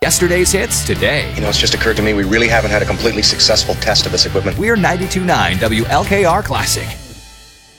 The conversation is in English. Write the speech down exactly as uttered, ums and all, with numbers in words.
Yesterday's hits today. You know, it's just occurred to me we really haven't had a completely successful test of this equipment. We're ninety-two point nine W L K R Classic.